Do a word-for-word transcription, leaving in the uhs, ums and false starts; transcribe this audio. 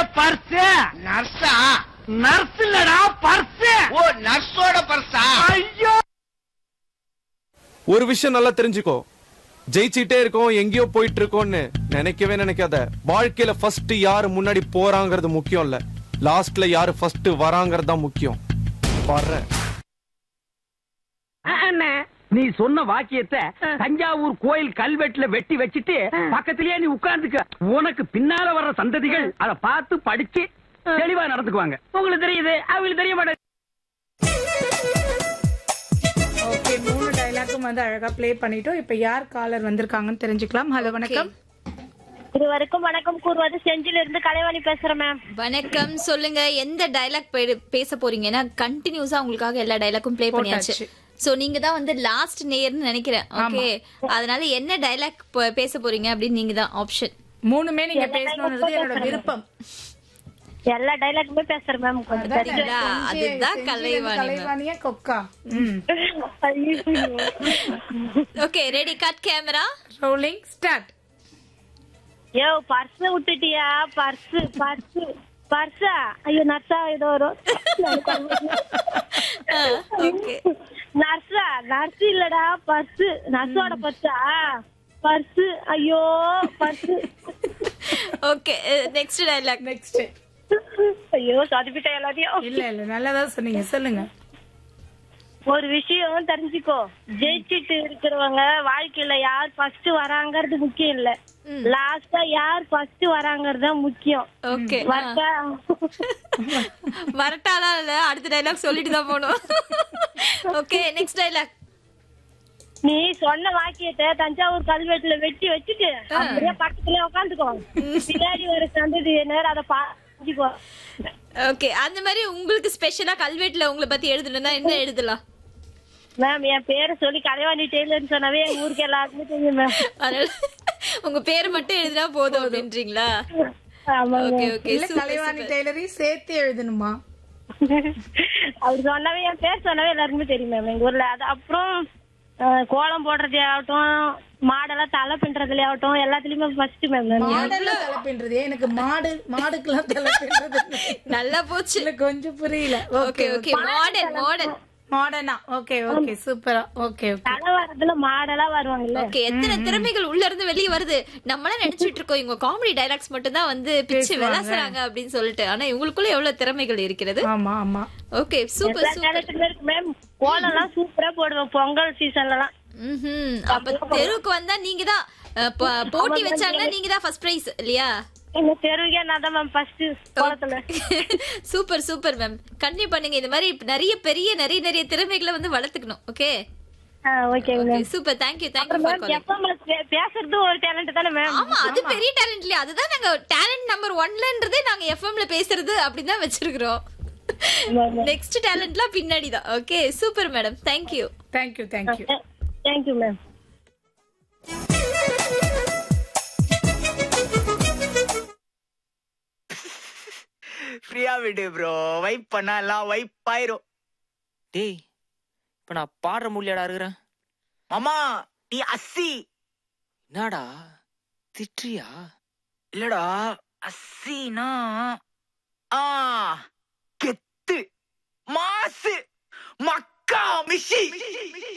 Purse நர்ஸா? Nurse இல்லடா purse. ஓ நர்ஸோட பர்ஸா? ஐயோ ஒரு விஷயம் நல்லா தெரிஞ்சுக்கோ, ஜெயிச்சுட்டே இருக்கோம் எங்கேயோ போயிட்டு இருக்கோம்னு நினைக்கவே நினைக்காத. வாழ்க்கையில ஃபர்ஸ்ட் யாரு முன்னாடி போறாங்கிறது முக்கியம் இல்ல, லாஸ்ட்ல யாரு ஃபர்ஸ்ட் வராங்கிறது தான் முக்கியம். வர்றேன். நீ சொன்ன வாக்கியத்தை தஞ்சாவூர் கோயில் கல்வெட்டுல வெட்டி வச்சிட்டு பக்கத்திலேயே நீ உட்கார்ந்துக்க. உனக்கு பின்னால வர்ற சந்ததிகள் அதை பார்த்து படிச்சு தெளிவா நடந்துக்குவாங்க. உங்களுக்கு தெரியுது, அவங்களுக்கு தெரிய மாட்டேங்குது. ஓகே, மூணு டைலாக்கும் வந்து அழகா ப்ளே பண்ணிட்டோம். இப்ப யார் காலர் வந்திருக்காங்கன்னு தெரிஞ்சுக்கலாம். ஹலோ வணக்கம். இது வரைக்கும் வணக்கம் கூறுவது செஞ்சில இருந்து கலைவாணி பேசுறேன் மேம். வணக்கம், சொல்லுங்க எந்த டைலாக் பேச போறீங்க? ஏன்னா கண்டினியூஸா உங்களுக்காக எல்லா டைலாக்கும் ப்ளே பண்ணியாச்சு. சோ நீங்க தான் வந்து லாஸ்ட் நேயர்னு நினைக்கிறேன். ஓகே, அதனால என்ன டைலாக் பேச போறீங்க அப்படின்னு நீங்க தான் ஆப்ஷன். மூணுமே நீங்க பேசணும்ன்றது என்னோட விருப்பம். எல்லா டைலாக்குமே பேசுறேன் மேம். அதுதான் கலைவாணி. கலைவாணியா கொக்கா? Okay, ready, cut camera rolling start. யோ பர்ஸ் விட்டுட்டியா? பர்ஸ் பர்ஸ் பர்ஸா? ஐயோ நர்ஸா ஏதோ வரும். நர்ஸா? நர்ஸ் இல்லடா பர்ஸ். நர்ஸோட பர்ஸா? பர்ஸ். ஐயோ purse. Okay, next dialogue. Next. ஐயோ சொதப்பிட்டேன் எல்லாத்தையும். இல்ல இல்ல நல்லதா சொன்னீங்க, சொல்லுங்க. ஒரு விஷயம் தெரிஞ்சுக்கோ, ஜெயிச்சுட்டு இருக்கிறவங்க வாழ்க்கையில யார் ஃபர்ஸ்ட் வராங்கிறது முக்கியம் இல்ல, லாஸ்டா யார் ஃபர்ஸ்ட் வராங்கிறது தான் முக்கியம். ஓகே, வரட்டாலாம் இல்ல, அடுத்த டைலாக் சொல்லிட்டு தான் போகணும். Okay, next dialogue. நீ சொன்ன வாக்கியத்தை தஞ்சாவூர் கல்வெட்டுல வெட்டி வச்சுட்டு அப்படியே பக்கத்துல உட்காந்துக்கோ. பின்னாடி ஒரு சந்ததி நேரம் அதை பாத்துக்கோ. ஓகே, அந்த மாதிரி உங்களுக்கு ஸ்பெஷலா கல்வெட்டுல உங்களை பத்தி எழுதணும்னா என்ன எழுதலாம் மேம்? என் பேரை சொல்லி கலைவாணி டெய்லர்னு சொன்னாவே எங்க ஊருக்கு எல்லாருக்குமே தெரியும் மேம். அதனால உங்க பேரை மட்டும் எழுதினா போதும் அப்படின்றீங்களா? ஓகே ஓகே, கலைவாணி டெய்லரையும் சேர்த்து எழுதணுமா? அப்படி சொன்னாவே என் பேர் சொன்னாவே எல்லாருக்குமே தெரியும் மேம் எங்க ஊர்ல. அது அப்புறம் கோலம் போடுறதே ஆகட்டும், மாடெல்லாம் தலை பின்றதுல ஆகட்டும், எல்லாத்துலயுமே ஃபர்ஸ்ட் மேம். மாடெல்லாம் தலை பின்றது எனக்கு மாடு மாடுக்கெல்லாம் தலை பின்றது நல்லா போச்சு. கொஞ்சம் புரியல. ஓகே ஓகே, மாடர்ன் மாடர்ன் மாடர்னா? ஓகே ஓகே, சூப்பரா. ஓகே ஓகே, தலை வரதுல மாடலா வருவாங்கல்ல. ஓகே, எத்தனை திறமைகள் உள்ள இருந்து வெளியே வருது. நம்மள நினைச்சிட்டு இருக்கோம் இவங்க காமெடி டைலாக்ஸ் மட்டும் தான் வந்து பிச்சு விளாசுறாங்க அப்படின்னு சொல்லிட்டு, ஆனா இவங்களுக்குள்ள எவ்வளவு திறமைகள் இருக்கிறது. ஆமா ஆமா. Okay, super super ma'am. கோலம் எல்லாம் சூப்பரா போடுவேன் பொங்கல் சீசன்ல எல்லாம். ம்ஹும். அப்ப தெருவுக்கு வந்தா நீங்க தான் போட்டி வச்சாங்கன்னா நீங்க தான் ஃபர்ஸ்ட் பிரைஸ் இல்லையா? எங்க தெருவுக்கே நான் தான் மேம் ஃபர்ஸ்ட் கோலத்துல. சூப்பர் சூப்பர் மேம், கண்டிப்பா பண்ணுங்க. இந்த மாதிரி நிறைய பெரிய நிறைய நிறைய திறமைகளை வந்து வளர்த்துக்கணும். Okay okay ma'am, super. Thank you thank you for calling. பேசுறது ஒரு டேலண்ட் தானே மேம்? ஆமா, அது பெரிய டேலண்ட் இல்லையா? அதுதான் நாங்க டேலண்ட் நம்பர் ஒன்லன்றதே நாங்க எஃப்எம்ல பேசுறது அப்படிதான் வச்சிருக்கிறோம். நெக்ஸ்ட் டேலண்ட்லாம் பின்னாடி தான். Okay, super madam, thank you thank you thank you thank you ma'am. ஃப்ரீயா விடு ப்ரோ, வைப் பண்ணா எல்லாம் வைப் ஆயிரும். டேய், இப்ப நான் பாடுற முடியாடா இருக்கிறேன். மாமா நீ அஸ்ஸி. என்னடா திட்றியா? இல்லடா அஸ்ஸினா ஆ கெத்து மாசு மக்கா மிஷி.